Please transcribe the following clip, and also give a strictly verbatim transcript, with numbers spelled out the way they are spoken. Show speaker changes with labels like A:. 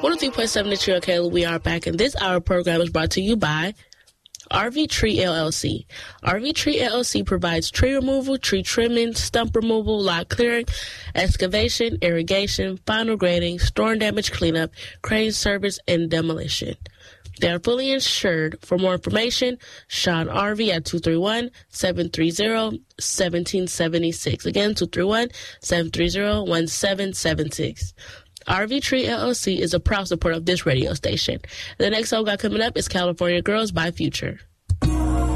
A: one oh three point seven The Trio Kayla. We are back, and this hour program is brought to you by R V Tree L L C. R V Tree L L C provides tree removal, tree trimming, stump removal, lot clearing, excavation, irrigation, final grading, storm damage cleanup, crane service, and demolition. They are fully insured. For more information, Sean R V at two three one, seven three zero, one seven seven six. Again, two three one, seven three zero, one seven seven six. R V Tree L L C is a proud supporter of this radio station. The next song got coming up is California Girls by Future.